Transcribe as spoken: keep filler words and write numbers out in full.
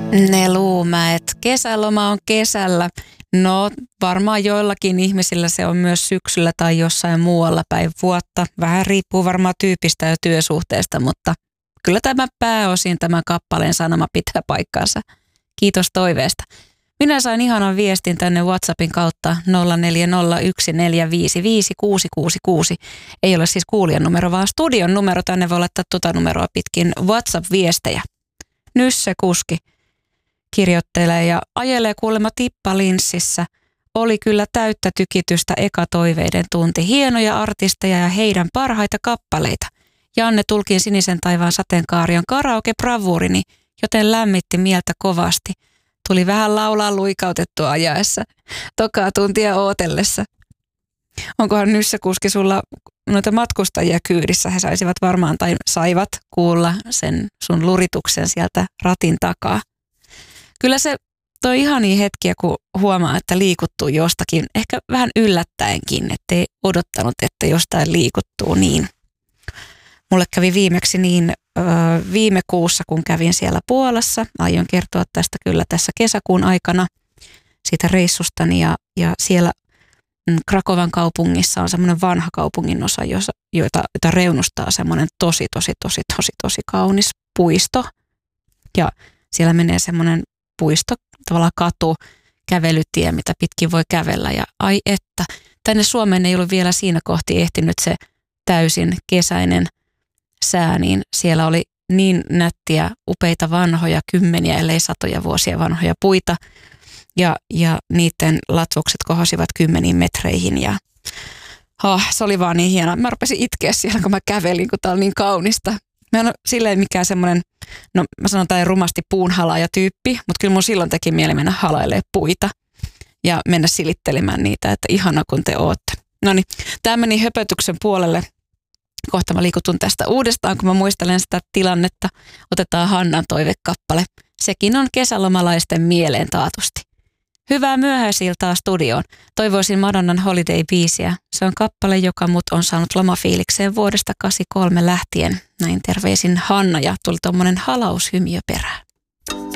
Ne Luumäet. Kesäloma on kesällä. No, varmaan joillakin ihmisillä se on myös syksyllä tai jossain muualla päin vuotta. Vähän riippuu varmaan tyypistä ja työsuhteesta, mutta kyllä tämä pääosin tämän kappaleen sanoma pitää paikkaansa. Kiitos toiveesta. Minä sain ihanan viestin tänne WhatsAppin kautta nolla neljä nolla yksi neljä viisi viisi kuusi kuusi kuusi. Ei ole siis kuulijan numero, vaan studion numero. Tänne voi laittaa tuota numeroa pitkin WhatsApp-viestejä. Nysse kuski kirjoittelee ja ajelee kuulemma tippalinssissä. Oli kyllä täyttä tykitystä eka toiveiden tunti. Hienoja artisteja ja heidän parhaita kappaleita. Janne Tulkin Sinisen taivaan sateenkaari on karaoke-bravuurini, joten lämmitti mieltä kovasti. Tuli vähän laulaa luikautettua ajaessa, tokaa tuntia ootellessa. Onkohan Nyssä kuski sulla noita matkustajia kyydissä? He saisivat varmaan tai saivat kuulla sen sun lurituksen sieltä ratin takaa. Kyllä se toi ihania hetkiä, kun huomaa, että liikuttuu jostakin, ehkä vähän yllättäenkin, ettei odottanut, että jostain liikuttuu niin. Mulle kävi viimeksi niin ö, viime kuussa, kun kävin siellä Puolassa. Aion kertoa tästä kyllä tässä kesäkuun aikana siitä reissustani ja, ja siellä mm, Krakovan kaupungissa on semmoinen vanha kaupungin osa, jossa, jota, jota reunustaa semmoinen tosi, tosi, tosi, tosi, tosi kaunis puisto. Ja siellä menee semmoinen puisto, tavallaan katu, kävelytie, mitä pitkin voi kävellä. Ja ai että, tänne Suomeen ei ollut vielä siinä kohti ehtinyt se täysin kesäinen sää, niin siellä oli niin nättiä, upeita vanhoja, kymmeniä, ellei satoja vuosia vanhoja puita. Ja, ja niiden latvokset kohosivat kymmeniin metreihin. Ja oh, se oli vaan niin hienoa. Mä rupesin itkeä siellä, kun mä kävelin, kun tää oli niin kaunista. Mä en ole silleen mikään semmoinen, no mä sanon tää rumasti puunhalaaja tyyppi, mutta kyllä mun silloin teki mieli mennä halailemaan puita ja mennä silittelemään niitä, että ihana kun te ootte. No niin, tää meni höpötyksen puolelle. Kohta mä liikutun tästä uudestaan, kun mä muistelen sitä tilannetta. Otetaan Hannan toivekappale. Sekin on kesälomalaisten mieleen taatusti. Hyvää myöhäisiltaa studioon. Toivoisin Madonnan Holiday-biisiä. Se on kappale, joka mut on saanut lomafiilikseen vuodesta kahdeksankymmentäkolme lähtien. Näin terveisin Hanna ja tuli tommonen halaushymiö perään.